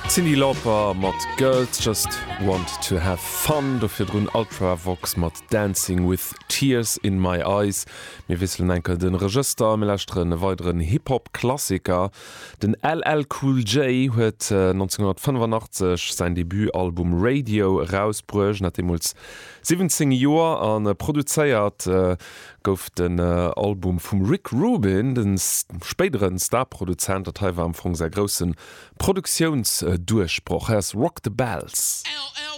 Cindy Lauper mat Girls Just Want to Have Fun, dofir drun Ultravox mat Dancing with Tears in My Eyes. Mir wisselen enke den Register melächtren weiteren Hip-Hop-Klassiker. Den LL Cool J huet 1985 sein Debütalbum Radio rausbruech, nachdem 17 Joer an produzéiert gouf den Album vum Rick Rubin, den späteren Starproduzent, dat war am Anfang sehr großen Produktionsdurchbruch. Rock the Bells.